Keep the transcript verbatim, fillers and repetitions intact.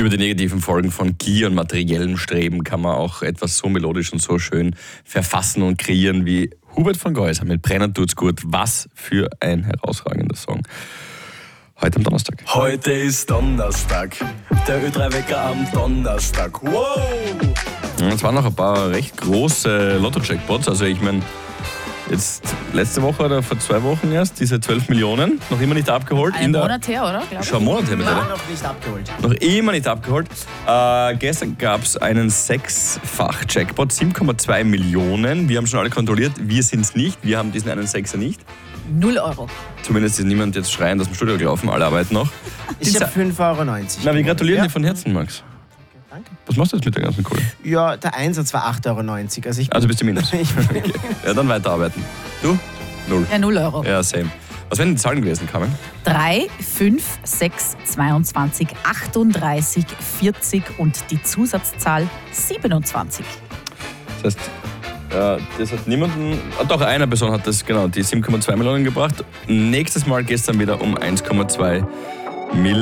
Über die negativen Folgen von Gier und materiellem Streben kann man auch etwas so melodisch und so schön verfassen und kreieren wie Hubert von Geusser mit Brennen tut's gut. Was für ein herausragender Song. Heute am Donnerstag. Heute ist Donnerstag, der Ö drei Wecker am Donnerstag. Wow! Es waren noch ein paar recht große Lotto-Jackpots. Also ich meine, jetzt letzte Woche oder vor zwei Wochen erst, diese zwölf Millionen, noch immer nicht abgeholt. Ein in der, Monat her, oder? Glaub schon einen Monat her, Ja, oder? noch nicht abgeholt. Noch immer nicht abgeholt. Äh, gestern gab es einen Sechsfach-Jackpot, sieben Komma zwei Millionen. Wir haben schon alle kontrolliert, wir sind es nicht. Wir haben diesen einen Sechser nicht. Null Euro. Zumindest ist niemand jetzt schreiend aus dem Studio gelaufen, alle arbeiten noch. Ich habe fünf Euro neunzig. Na, wir gratulieren ja. dir von Herzen, Max. Danke. Was machst du jetzt mit der ganzen Kohle? Ja, der Einsatz war acht Euro neunzig. Also, ich Also bist du minus. ich Okay. Ja, dann weiterarbeiten. Du? Null. Ja, null Euro. Ja, same. Was wären die Zahlen gewesen, Carmen? drei, fünf, sechs, zweiundzwanzig, achtunddreißig, vierzig und die Zusatzzahl siebenundzwanzig. Das heißt, äh, das hat niemanden, ah, doch eine Person hat das, genau, die sieben Komma zwei Millionen gebracht. Nächstes Mal geht es dann wieder um eins Komma zwei Millionen.